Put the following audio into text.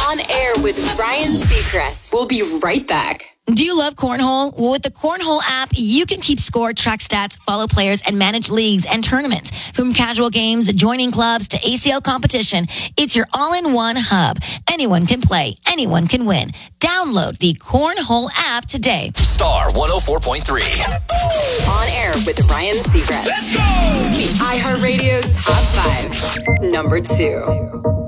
On Air with Ryan Seacrest. We'll be right back. Do you love Cornhole? Well, with the Cornhole app, you can keep score, track stats, follow players, and manage leagues and tournaments. From casual games, joining clubs, to ACL competition, it's your all-in-one hub. Anyone can play. Anyone can win. Download the Cornhole app today. Star 104.3. On Air with Ryan Seacrest. Let's go! The iHeartRadio Top 5. Number 2.